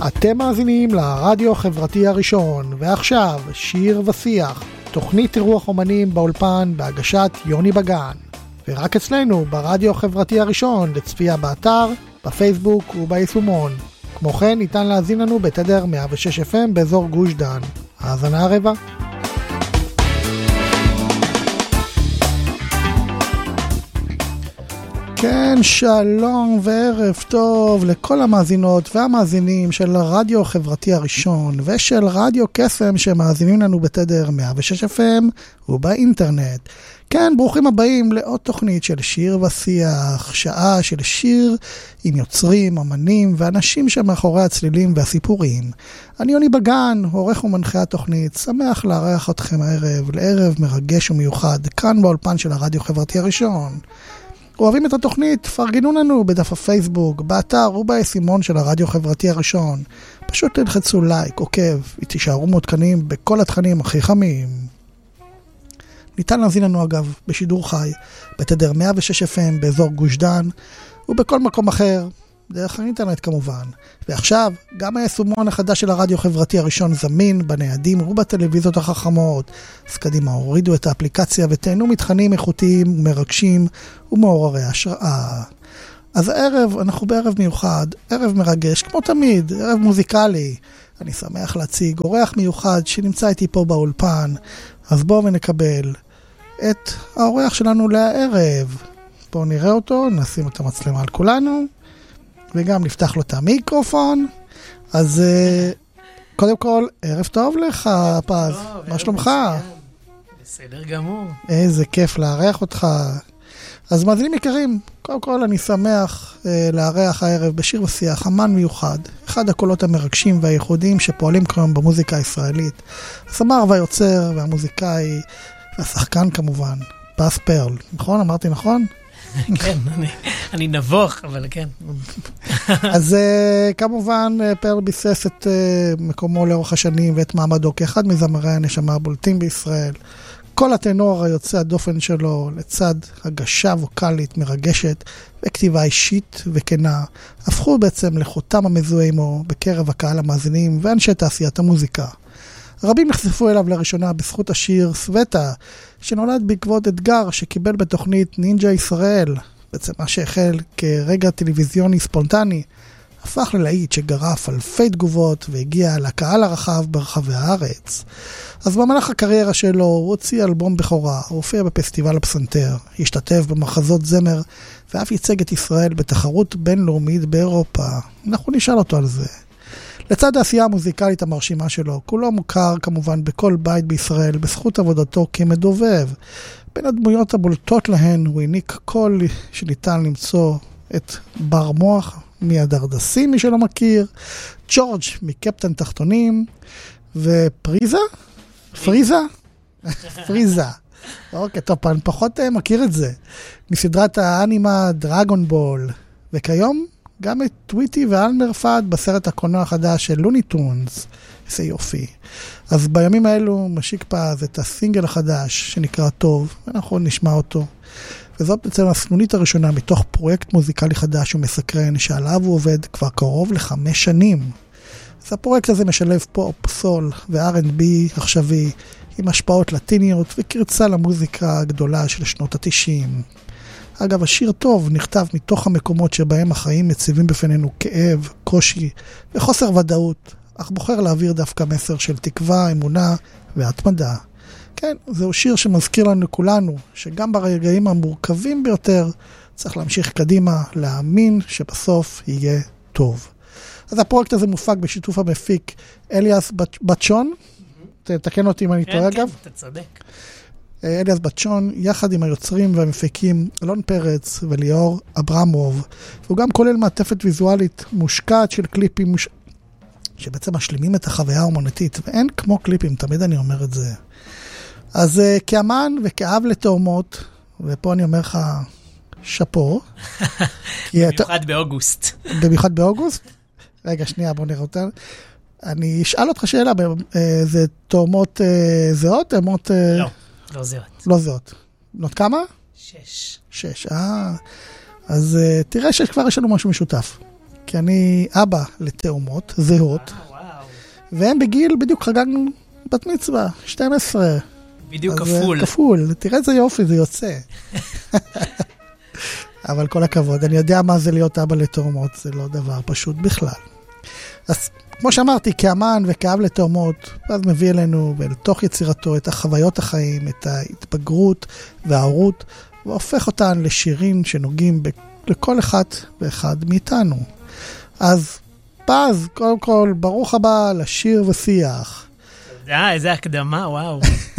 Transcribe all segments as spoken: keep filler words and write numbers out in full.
אתם מאזינים לרדיו החברתי הראשון, ועכשיו שיר ושיח, תוכנית אירוח אומנים באולפן בהגשת יוני בגן. ורק אצלנו ברדיו החברתי הראשון, לצפייה באתר, בפייסבוק וביישומון. כמו כן ניתן להזין לנו בתדר מאה ושש אף אם באזור גוש דן. האזנה הרבה. כן, שלום וערב טוב לכל המאזינות והמאזינים של הרדיו החברתי הראשון ושל רדיו קסם שמאזינים לנו בתדר מאה ושש אף אם ובאינטרנט. כן, ברוכים הבאים לעוד תוכנית של שיר ושיח, שעה של שיר עם יוצרים, אמנים ואנשים שמאחורי הצלילים והסיפורים. אני יוני בגן, עורך ומנחה התוכנית, שמח לארח אתכם הערב לערב מרגש ומיוחד כאן באולפן של הרדיו החברתי הראשון. אוהבים את התוכנית? פרגנו לנו בדף הפייסבוק, באתר וביישומון של הרדיו החברתי הראשון. פשוט תלחצו לייק, עוקב, ותישארו מעודכנים בכל התכנים הכי חמים. ניתן להזין לנו אגב בשידור חי, בתדר מאה ושש אף אם באזור גוש דן, ובכל מקום אחר, דרך האינטרנט כמובן. ועכשיו, גם היישומון החדש של הרדיו החברתי הראשון זמין בניידים ובטלוויזיות החכמות. אז קדימה, הורידו את האפליקציה ותהנו מתכנים איכותיים ומרגשים ומעוררי השראה. אז הערב, אנחנו בערב מיוחד, ערב מרגש, כמו תמיד, ערב מוזיקלי. אני שמח להציג אורח מיוחד שנמצא איתי פה באולפן. אז בואו ונקבל את האורח שלנו לערב. בואו נראה אותו, נשים את המצלמה על כולנו. וגם נפתח לו את המיקרופון. אז קודם כל, ערב טוב לך, פז. מה שלומך? בסדר גמור. איזה כיף לארח אותך. אז מאזינים יקרים, קודם כל אני שמח לארח הערב בשיר ושיח, אמן מיוחד. אחד הקולות המרגשים והייחודיים שפועלים כיום במוזיקה הישראלית. הסמר והיוצר והמוזיקאי והשחקן כמובן, פז פרל. נכון? אמרתי נכון? כן, אני, אני נבוך, אבל כן. אז uh, כמובן פרל ביסס את uh, מקומו לאורך השנים ואת מעמדו כאחד מזמרי הנשמה הבולטים בישראל. כל הטנור היוצא הדופן שלו לצד הגשה ווקלית מרגשת וכתיבה אישית וכנה הפכו בעצם לחותם המזוהה עמו בקרב הקהל המאזינים ואנשי תעשיית המוזיקה. רבים נחשפו אליו לראשונה בזכות השיר סווטה, שנולד בעקבות אתגר שקיבל בתוכנית נינג'ה ישראל, בעצם מה שהחל כרגע טלוויזיוני ספונטני, הפך ללהיט שגרף אלפי תגובות והגיע לקהל הרחב ברחבי הארץ. אז במהלך הקריירה שלו הוא הוציא אלבום בכורה, הוא הופיע בפסטיבל הפסנתר, השתתף במחזות זמר ואף ייצג את ישראל בתחרות בינלאומית באירופה. אנחנו נשאל אותו על זה. לצד העשייה המוזיקלית המרשימה שלו, כולו מוכר כמובן בכל בית בישראל בזכות עבודתו כמדובב. בין הדמויות הבולטות להן הוא העניק קול שניתן למצוא את בר מוח מהדרדסים, מי שלא מכיר, ג'ורג' מקפטן תחתונים, ופריזה? פריזה? פריזה. אוקיי, טוב, אני פחות מכיר את זה. מסדרת האנימה דרגון בול, וכיום גם את טוויטי ואלמר פאד בסרט הקולנוע החדש של לוני טונס. איזה יופי. אז בימים האלו משיק פז את הסינגל החדש שנקרא טוב, ואנחנו נשמע אותו. וזאת בעצם הסנונית הראשונה מתוך פרויקט מוזיקלי חדש ומסקרן שעליו הוא עובד כבר קרוב לחמש שנים. אז הפרויקט הזה משלב פופ, סול ו-אר אנד בי עכשווי עם השפעות לטיניות וקרצה למוזיקה הגדולה של שנות התשעים. אגב, השיר טוב נכתב מתוך המקומות שבהם החיים מציבים בפנינו כאב, קושי וחוסר ודאות, אך בוחר להעביר דווקא מסר של תקווה, אמונה והתמדה. כן, זהו שיר שמזכיר לנו כולנו שגם ברגעים המורכבים ביותר צריך להמשיך קדימה, להאמין שבסוף יהיה טוב. אז הפרויקט הזה מופק בשיתוף המפיק אליאס בצ'ון, תתקן אותי אם אני טועה אגב. כן, אתה צודק. אליאס בצ'ון, יחד עם היוצרים והמפיקים אלון פרץ וליאור אברמוב, והוא גם כולל מעטפת ויזואלית מושקעת של קליפים מוש... שבעצם משלימים את החוויה האומנותית, ואין כמו קליפים, תמיד אני אומר את זה. אז uh, כאמן וכאב לתאומות, ופה אני אומר לך שפו. במיוחד אתה... באוגוסט. במיוחד באוגוסט? רגע, שנייה, בוא נראה אותה. אני אשאל אותך שאלה, זה תאומות זהות? תאומות... לא, לא זהות. לא זהות. בנות כמה? שש. שש, אה. אז תראה שכבר יש לנו משהו משותף. כי אני אבא לתאומות, זהות, וואו, וואו. והם בגיל, בדיוק חגגנו בת מצווה, שתים עשרה. בדיוק אז כפול. כפול, תראה איזה יופי, זה יוצא. אבל כל הכבוד, אני יודע מה זה להיות אבא לתאומות, זה לא דבר פשוט בכלל. אז כמו שאמרתי, כאמן וכאב לתאומות, אז מביא אלינו ולתוך יצירתו את החוויות החיים, את ההתבגרות וההורות, והופך אותן לשירים שנוגעים ב- לכל אחד ואחד מאיתנו. אז פז, קודם כל, ברוך הבא לשיר ושיח. תודה, איזה הקדמה, וואו.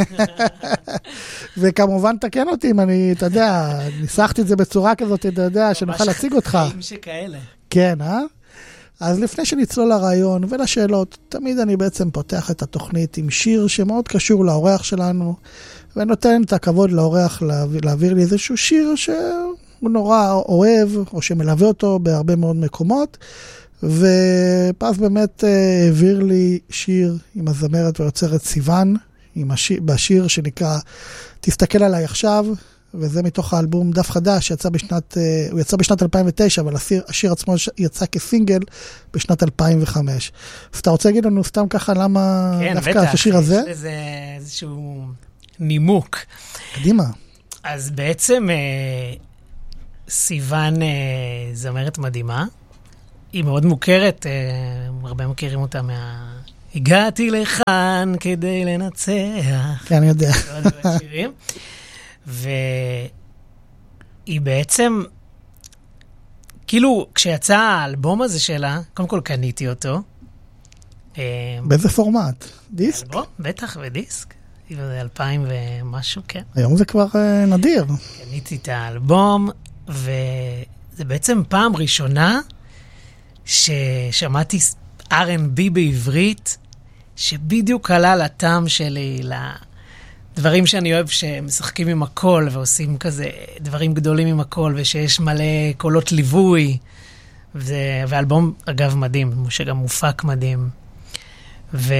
וכמובן תקן אותי אם אני, אתה יודע, ניסחתי את זה בצורה כזאת, אתה יודע, שנוכל להציג אותך. חיים שכאלה. כן, אה? אז לפני שנצלול לרעיון ולשאלות, תמיד אני בעצם פותח את התוכנית עם שיר שמאוד קשור לאורח שלנו, ונותן את הכבוד לאורח להעביר, להעביר לי איזשהו שיר שהוא נורא אוהב, או שמלווה אותו בהרבה מאוד מקומות, ופז באמת העביר לי שיר עם הזמרת ויוצרת סיוון, עם השיר, בשיר שנקרא תסתכל עליי עכשיו, וזה מתוך האלבום דף חדש, שיצא בשנת, הוא יצא בשנת אלפיים ותשע, אבל השיר, השיר עצמו יצא כסינגל בשנת אלפיים וחמש. אז אתה רוצה להגיד לנו סתם ככה למה כן, דווקא בטח, השיר הזה? יש לזה איזשהו נימוק. קדימה. אז בעצם אה, סיוון אה, זמרת מדהימה, היא מאוד מוכרת, אה, הרבה מכירים אותה מה... הגעתי לכאן כדי לנצח. כן, אני יודע. ועוד שירים. והיא בעצם, כאילו, כשיצא האלבום הזה שלה, קודם כל קניתי אותו. באיזה פורמט? דיסק? אלבום? בטח, ודיסק. זה אלפיים ומשהו, כן. היום זה כבר נדיר. קניתי את האלבום, וזה בעצם פעם ראשונה ששמעתי אר אנד בי בעברית, שבדיוק עלה לטעם שלי, לדברים שאני אוהב שמשחקים עם הקול, ועושים כזה דברים גדולים עם הקול, ושיש מלא קולות ליווי, וזה, ואלבום אגב מדהים, שגם מופק מדהים. ו...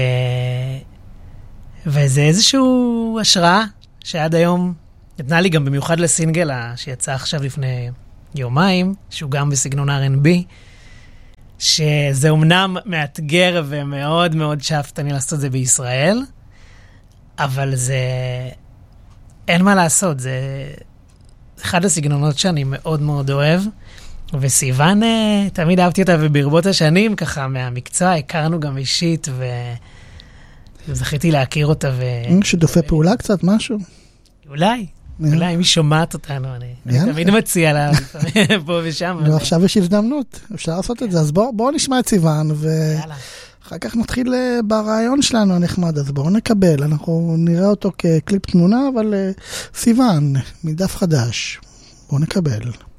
וזה איזשהו השראה שעד היום נתנה לי גם במיוחד לסינגל שיצא עכשיו לפני יומיים, שהוא גם בסגנון אר אנד בי, שזה אומנם מאתגר ומאוד מאוד שאפתני לעשות את זה בישראל, אבל זה... אין מה לעשות, זה אחד הסגנונות שאני מאוד מאוד אוהב, וסיוון, תמיד אהבתי אותה, וברבות השנים, ככה, מהמקצוע, הכרנו גם אישית, וזכיתי להכיר אותה. ו... שדופי פעולה קצת, משהו? אולי, אולי, אם היא שומעת אותנו, אני תמיד מציע לה, פה ושם. עכשיו יש הזדמנות, אפשר לעשות את זה, אז בואו נשמע את סיוון, ואחר כך נתחיל ברעיון שלנו הנחמד, אז בואו נקבל, אנחנו נראה אותו כקליפ תמונה, אבל סיוון, מדף חדש, בואו נקבל.